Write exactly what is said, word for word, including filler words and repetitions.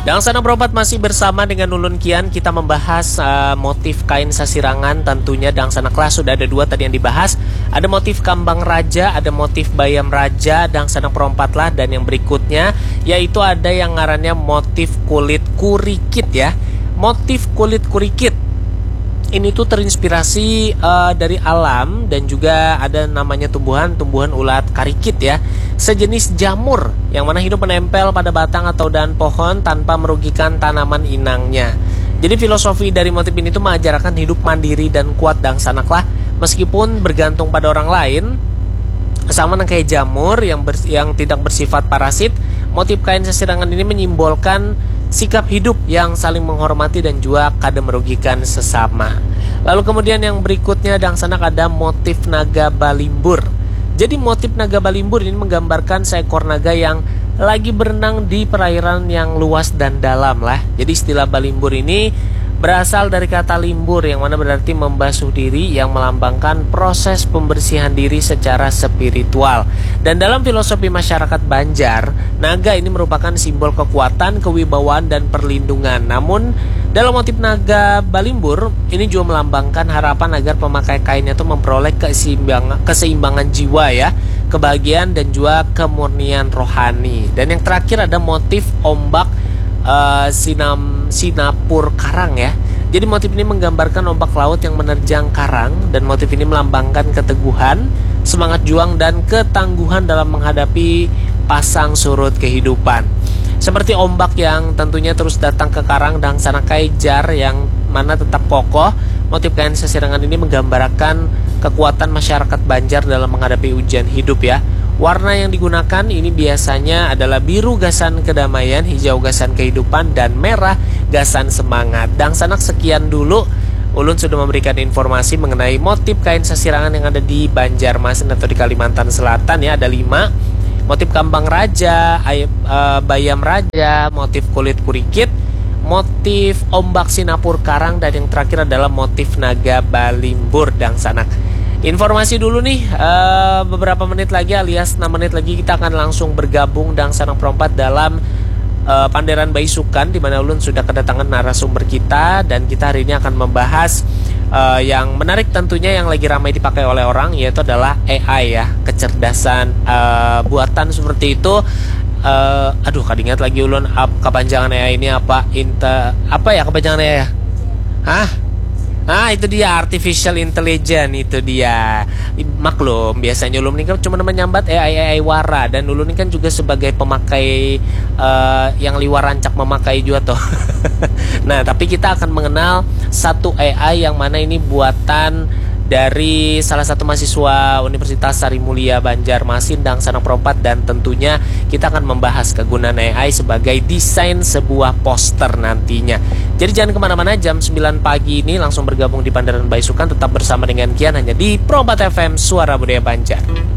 Dan sana berobat masih bersama dengan Ulun Kian. Kita membahas uh, motif kain sasirangan tentunya. Dan sana kelas sudah ada dua tadi yang dibahas. Ada motif kambang raja, ada motif bayam raja, dan sana perempat lah. Dan yang berikutnya yaitu ada yang ngarannya motif kulit kurikit ya. Motif kulit kurikit ini tuh terinspirasi uh, dari alam dan juga ada namanya tumbuhan tumbuhan ulat karikit ya, sejenis jamur yang mana hidup menempel pada batang atau dahan pohon tanpa merugikan tanaman inangnya. Jadi filosofi dari motif ini tuh mengajarkan hidup mandiri dan kuat dan sanaklah meskipun bergantung pada orang lain, sama kayak jamur yang ber, yang tidak bersifat parasit. Motif kain sasirangan ini menyimbolkan sikap hidup yang saling menghormati dan juga kada merugikan sesama. Lalu kemudian yang berikutnya dan sanak ada motif naga balimbur. Jadi motif naga balimbur ini menggambarkan seekor naga yang lagi berenang di perairan yang luas dan dalam lah. Jadi istilah balimbur ini berasal dari kata limbur yang mana berarti membasuh diri, yang melambangkan proses pembersihan diri secara spiritual. Dan dalam filosofi masyarakat Banjar, naga ini merupakan simbol kekuatan, kewibawaan, dan perlindungan. Namun dalam motif naga balimbur ini juga melambangkan harapan agar pemakai kainnya itu memperoleh keseimbangan, keseimbangan jiwa ya, kebahagiaan dan juga kemurnian rohani. Dan yang terakhir ada motif ombak Uh, sinam sinapur karang ya. Jadi motif ini menggambarkan ombak laut yang menerjang karang, dan motif ini melambangkan keteguhan, semangat juang, dan ketangguhan dalam menghadapi pasang surut kehidupan. Seperti ombak yang tentunya terus datang ke karang dan sana kaijar yang mana tetap kokoh, motif kain sasirangan ini menggambarkan kekuatan masyarakat Banjar dalam menghadapi ujian hidup ya. Warna yang digunakan ini biasanya adalah biru gasan kedamaian, hijau gasan kehidupan, dan merah gasan semangat. Dan sanak sekian dulu Ulun sudah memberikan informasi mengenai motif kain sasirangan yang ada di Banjarmasin atau di Kalimantan Selatan ya. Ada lima: motif kambang raja, bayam raja, motif kulit kurikit, motif ombak sinapur karang, dan yang terakhir adalah motif naga balimbur. Dan sanak informasi dulu nih, uh, beberapa menit lagi alias enam menit lagi kita akan langsung bergabung dan sanang perempat dalam uh, Panderan Baisukan, di mana Ulun sudah kedatangan narasumber kita, dan kita hari ini akan membahas uh, yang menarik tentunya yang lagi ramai dipakai oleh orang, yaitu adalah A I ya, kecerdasan uh, buatan seperti itu. Uh, aduh, kadingat lagi Ulun up, kepanjangan A I ini apa? Inte, apa ya kepanjangan A I ya? Hah? Nah itu dia, artificial intelligence, itu dia. Maklum biasanya Ulun ini kan cuma menyambat A I A I wara, dan Ulun ini kan juga sebagai pemakai uh, yang liwar rancak memakai juga toh. Nah tapi kita akan mengenal satu A I yang mana ini buatan dari salah satu mahasiswa Universitas Sari Mulia Banjarmasin dan sanang perempat, dan tentunya kita akan membahas kegunaan A I sebagai desain sebuah poster nantinya. Jadi jangan kemana-mana, jam sembilan pagi ini langsung bergabung di Panderan Baisukan, tetap bersama dengan Kian hanya di Pro empat F M Suara Budaya Banjar.